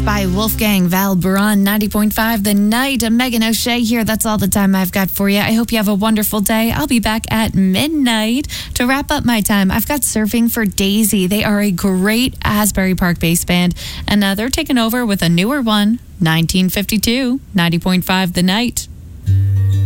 by Wolfgang Valbrun, 90.5 The Night. Megan O'Shea here. That's all the time I've got for you. I hope you have a wonderful day. I'll be back at midnight to wrap up my time. I've got Surfing for Daisy. They are a great Asbury Park-based band, and they're taking over with a newer one, 1952, 90.5 The Night.